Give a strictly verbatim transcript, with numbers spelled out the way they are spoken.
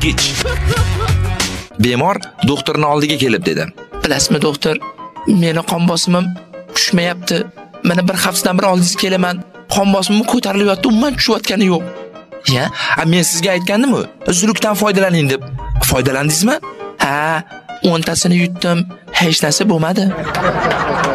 Yirtqich. Bemor doktorning oldiga kelib dedi. Bilasizmi doktor, meni qon bosimim tushmayapti. Mana bir haftadan beri oldingizga kelaman. Qon bosimim ko'tarilyapti, umuman tushayotgani yo'q. Ya, a men sizga aytgandim-ku, uzrukdan foydalaning deb. Foydalandingizmi? Ha, o'ntasini yutdim, hech narsa bo'lmadi.